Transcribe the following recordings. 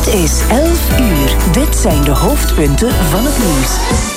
is 11 uur. Dit zijn de hoofdpunten van het nieuws.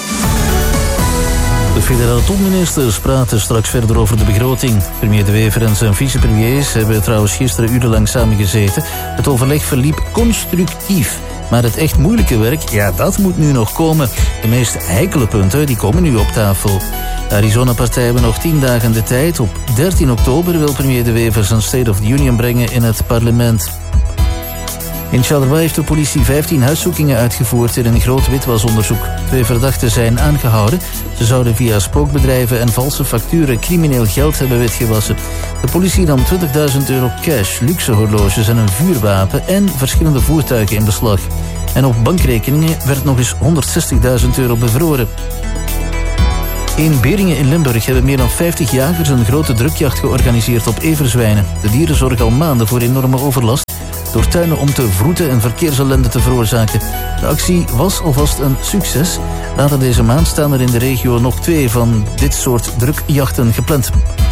De federale topministers praten straks verder over de begroting. Premier De Wever en zijn vicepremiers hebben trouwens gisteren urenlang samengezeten. Het overleg verliep constructief. Maar het echt moeilijke werk, ja, dat moet nu nog komen. De meest heikele punten, die komen nu op tafel. De Arizona-partij hebben nog 10 dagen de tijd. Op 13 oktober wil premier De Wever zijn State of the Union brengen in het parlement. In Charleroi heeft de politie 15 huiszoekingen uitgevoerd in een groot witwasonderzoek. 2 verdachten zijn aangehouden. Ze zouden via spookbedrijven en valse facturen crimineel geld hebben witgewassen. De politie nam €20.000 cash, luxe horloges en een vuurwapen en verschillende voertuigen in beslag. En op bankrekeningen werd nog eens €160.000 bevroren. In Beringen in Limburg hebben meer dan 50 jagers een grote drukjacht georganiseerd op everzwijnen. De dieren zorgen al maanden voor enorme overlast door tuinen om te vroeten en verkeersellende te veroorzaken. De actie was alvast een succes. Later deze maand staan er in de regio nog 2 van dit soort drukjachten gepland.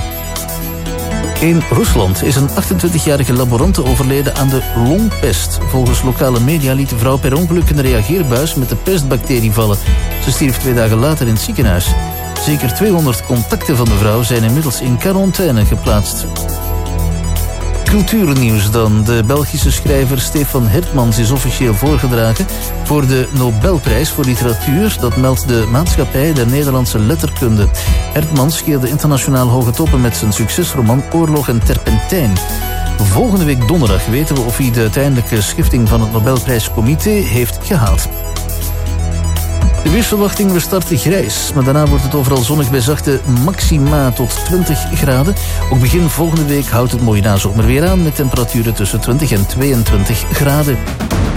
In Rusland is een 28-jarige laborante overleden aan de longpest. Volgens lokale media liet de vrouw per ongeluk een reageerbuis met de pestbacterie vallen. Ze stierf 2 dagen later in het ziekenhuis. Zeker 200 contacten van de vrouw zijn inmiddels in quarantaine geplaatst. Cultuurnieuws dan. De Belgische schrijver Stefan Hertmans is officieel voorgedragen voor de Nobelprijs voor literatuur. Dat meldt de Maatschappij der Nederlandse Letterkunde. Hertmans scheerde internationaal hoge toppen met zijn succesroman Oorlog en Terpentijn. Volgende week donderdag weten we of hij de uiteindelijke schifting van het Nobelprijscomité heeft gehaald. De weersverwachting, we starten grijs, maar daarna wordt het overal zonnig bij zachte maxima tot 20 graden. Ook begin volgende week houdt het mooie nazomerweer aan met temperaturen tussen 20 en 22 graden.